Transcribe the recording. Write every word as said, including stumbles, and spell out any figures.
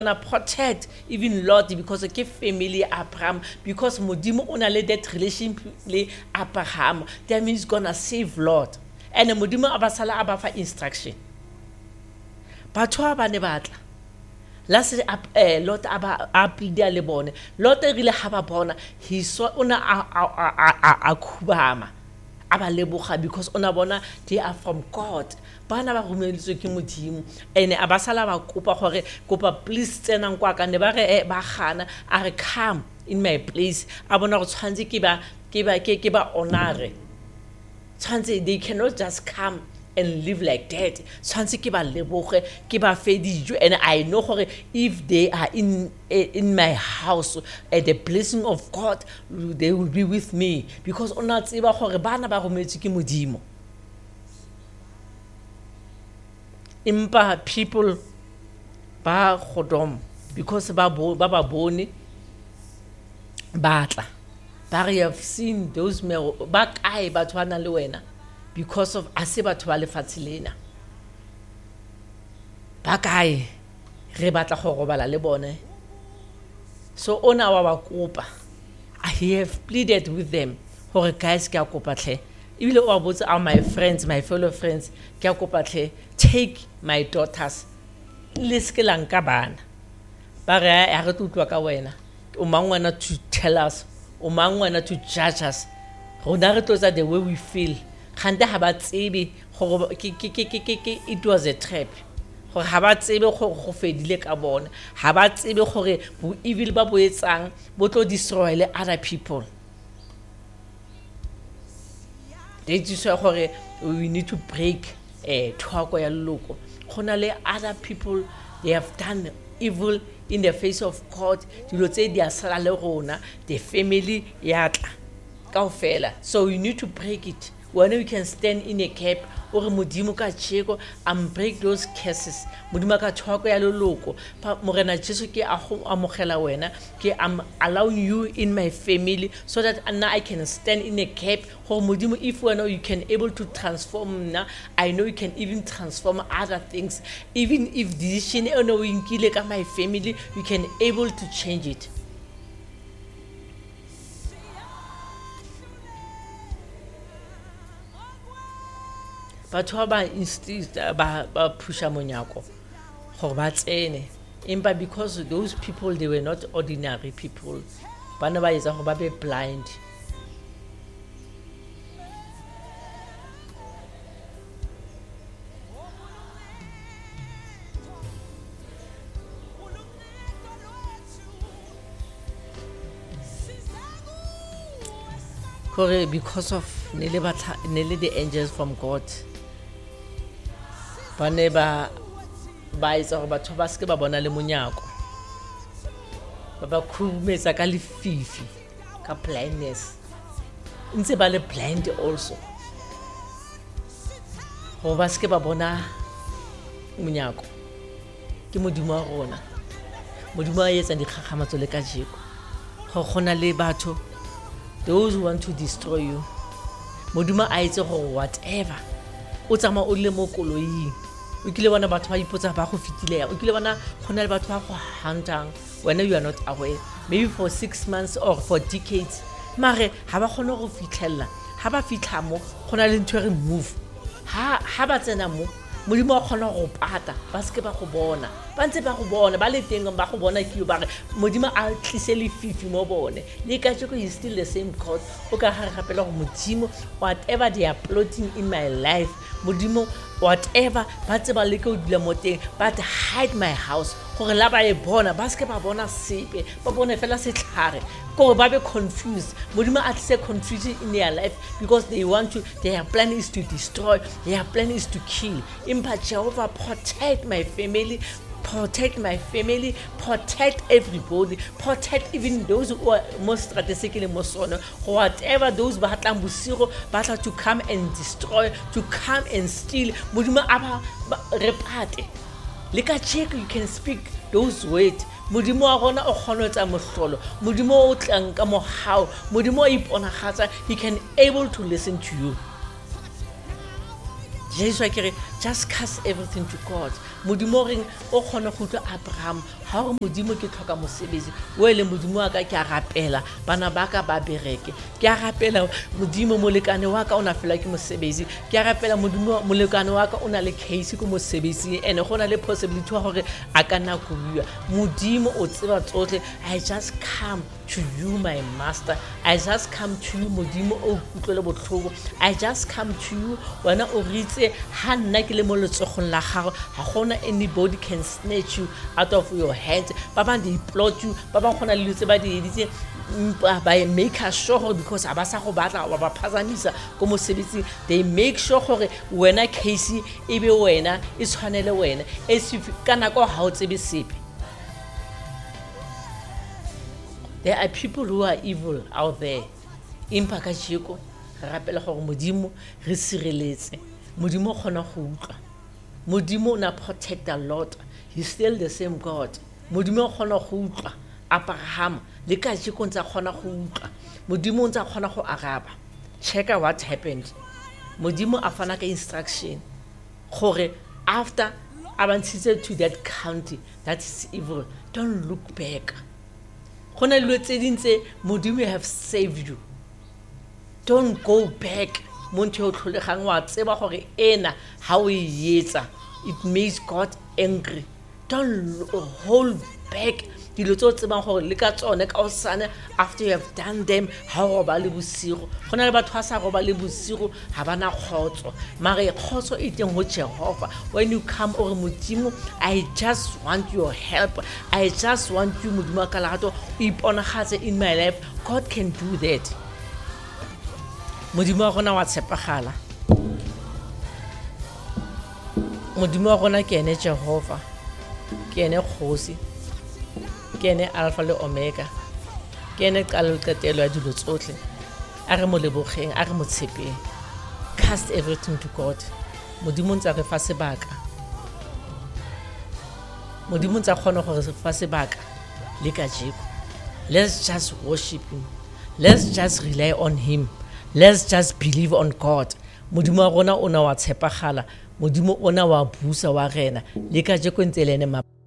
gonna protect even Lot because ke family Abraham, because modimo o na le that relationship le Abraham, that means gonna save Lot. And modimo a ba sala a ba fa instruction. Batho ba ne batla la se eh Lot aba a pida le bone. Lot e rile ha ba bona he saw ona a a a khubama aba leboga because ona bona they are from God. Bana ba rumeletswe ke modimo ene a ba sala ba kopa gore kopa please tsena kwa ka ne ba re ba gana a re come in my place a bona go tshwantse ke ba ke ba ke ke ba honore tshwantse they cannot just come and live like that tshwantse ke ba leboge ke ba fedijo. And I know gore if they are in in my house at the blessing of God they will be with me because ona tseba gore bana ba rumeletswe ke modimo. Impa people ba Sodom because ba bo ba ba bone batla ba re have seen those men ba kae batho bana le wena because of ase batho ba lefatshe lena ba kae re batla go robala le bone. So ona wa ba kopa I have pleaded with them gore guys ke a kopa tle even though about are my friends, my fellow friends, take my daughters. Liske lang ka bana. Ba re a re tutlwa ka wena. O mangwana to tell us, o mangwana to judge us. Rona re tlosa the way we feel. Khante ha ba tsebe go it was a trap. Gore ha ba tsebe go go fedile ka bona. Ha ba tsebe gore bo evil ba bo etsang bo tlo destroy le other people. They just say we need to break eh thwako ya loko. Khona le other people they have done evil in the face of God. Dilo tse di asala le rona the family ya tla kaofela. So you need to break it. When we can stand in a gap or modimo ka tsheko and break those curses. Modimo ka thwako ya loloko. Pa morena Jesu ke a go amogela wena ke am allowing you in my family so that now I can stand in a gap. Ho modimo if we know you can able to transform na I know you can even transform other things. Even if decision e no inkile ka my family you can able to change it. Batho ba insist ba ba pusha monyako gore ba tsene empa because those people they were not ordinary people bana ba etsa gore ba be blind. Kore because of nele batla nele the angels from God bane ba ba etsa gore batho ba ske ba bona le monyako ba ba khumetsa ka lefifi ka blindness ntse ba le blind also go ba ske ba bona monyako ke modimo wa rona modimo a etsa dikgagamatso le ka jeko go gona le batho those who want to destroy you modimo a etsa gore whatever o tsama o le mo koloing o kile bona batho ba ipotsa ba go fitilea o kile bona gona le batho ba go huntang when you are not aware maybe for six months or for decades mare ha ba gone go fitlhella ha ba fitla mo gona le ntwe re move ha ha ba tsena mo modimo a gona go pata ba ske ba go bona ba ntse ba go bona ba le teng ba go bona ke yo ba re modimo a tlise le fifi mo bone le ka tsheko is still the same God o ka ga gapela go modimo whatever they are plotting in my life modimo whatever ba tseba le ke o dile mo teng but hide my house gore la ba e bona ba ske ba bona sepe ba bona fela setlhare go ba be confused modimo a tlise confusion in their life because they want to their plan is to destroy their plan is to kill. Impa Jehovah protect my family, protect my family, protect everybody, protect even those who are most strategically most honor, whatever those batlang bosigo batla to come and destroy, to come and steal. Modimo aba repate le ka check you can speak those words. Modimo a gona o gona tsa mohlolo modimo o tlang ka mohao modimo a iponagatsa he can able to listen to you. Jesus kere just cast everything to God. Modimo reng o kgona go utlwa Abraham ha re modimo ke tlhoka mosebetsi o ele modimo wa ka ke a rapela bana ba ka ba bereke ke a rapela modimo molekane wa ka o na fela ke mosebetsi ke a rapela modimo molekane wa ka o na le case ko mosebetsi ene go na le possibility wa gore a ka nna go bua modimo o tseba tsotlhe. I just come to you, my master. I just come to you, modimo o kutlwele botlhoko. I just come to you wena o ritse ha nna ke le mo letsogong la gago ha gona anybody can snatch you out of your hands. Ba bang di plot you, ba bang gona le lutse ba di editse by make sure because aba sa go batla ba ba phazamisa go mosebetsi. They make sure gore wena case e be wena e tshwanele wena as if kana go ha o tsebe sepe. There are people who are evil out there. Impa ka jeko re rapela gore modimo re sireletse modimo gona go utlwa modimo na protect a lot. He's still the same God. Modimo gona go utlwa Abraham le ka jeko ntse gona go utlwa modimo ntse gona go araba. Check out what happened. Modimo a fana ka instruction gore after abantshitse to that county that is evil, don't look back. Gona le tse dintse modimo have saved you. Don't go back. Monte o tlholegang wa tseba gore ena ha o yetsa it makes God angry. Don't hold back. Dilo tso tsebang gore le ka tsone ka osane after you have done them ha o ba le bosigo. Gona le batho ba sa go ba le bosigo ha bana khotso mare khotso e teng ho Jehova. When you come or modimo, I just want your help. I just want you modimo ka lerato iponagatse in my life. God can do that. Modimo wa rona wa tshepagala. Modimo wa rona ke ene Jehova, ke ene Kgosi, ke ene Alpha le Omega, ke ene qalo le qetelo ya dilo tsotlhe. A re mo lebogeng, a re mo tshepeng. Cast everything to God. Modimo ntse re fa sebaka. Modimo ntse kgona gore re fa sebaka le ka jeko. Let's just worship him. Let's just rely on him. Let's just believe on God. Modimo wa rona o na wa tshepagala. Modimo ona wa busa wa rena le ka jeko ntse le ene